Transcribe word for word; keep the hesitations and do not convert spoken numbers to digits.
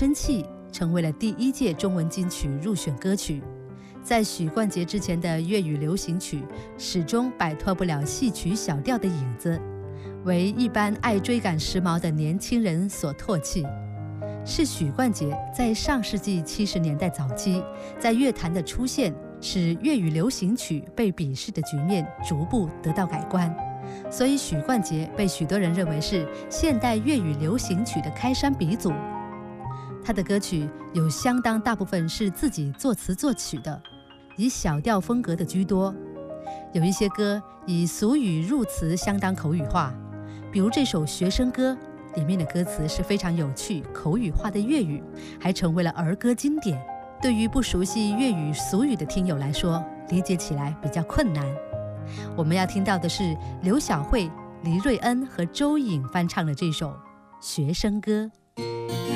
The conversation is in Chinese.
生气》成为了第一届中文金曲入选歌曲。在许冠杰之前的粤语流行曲始终摆脱不了戏曲小调的影子，为一般爱追赶时髦的年轻人所唾弃。是许冠杰在上世纪七十年代早期在乐坛的出现，使粤语流行曲被鄙视的局面逐步得到改观，所以许冠杰被许多人认为是现代粤语流行曲的开山鼻祖。他的歌曲有相当大部分是自己作词作曲的，以小调风格的居多。有一些歌以俗语入词，相当口语化，比如这首《学生歌》里面的歌词是非常有趣口语化的粤语，还成为了儿歌经典。对于不熟悉粤语俗语的听友来说，理解起来比较困难。我们要听到的是刘晓慧、黎瑞恩和周颖翻唱的这首《学生歌》。